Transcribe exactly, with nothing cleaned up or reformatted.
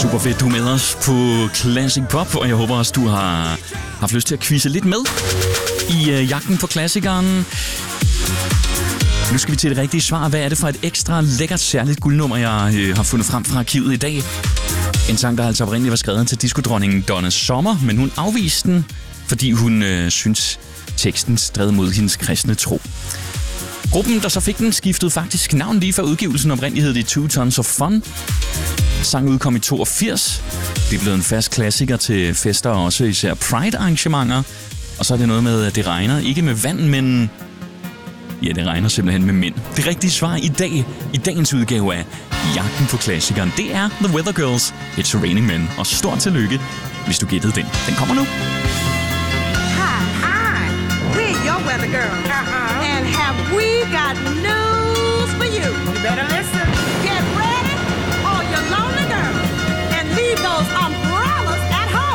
Super fedt, du er med os på Classic Pop, og jeg håber også, du har haft lyst til at quizze lidt med i øh, jagten på klassikeren. Nu skal vi til det rigtige svar. Hvad er det for et ekstra lækkert, særligt guldnummer, jeg øh, har fundet frem fra arkivet i dag? En sang, der altså oprindeligt var skrevet til diskodronningen Donna Summer, men hun afviste den, fordi hun øh, synes, teksten stred mod hendes kristne tro. Gruppen, der så fik den, skiftede faktisk navn lige før udgivelsen. Oprindeligt hed det Two Tons of Fun. Sangen udkom i toogfirs. Det er blevet en fast klassiker til fester og også især Pride-arrangementer. Og så er det noget med, at det regner. Ikke med vand, men... ja, det regner simpelthen med mænd. Det rigtige svar i dag, i dagens udgave af Jagten på klassikeren, det er The Weather Girls, It's Raining Men. Og stort tillykke, hvis du gættede den. Den kommer nu. Hi, hi. We're your weather girls. Uh-huh. And have we got news for you? You better listen.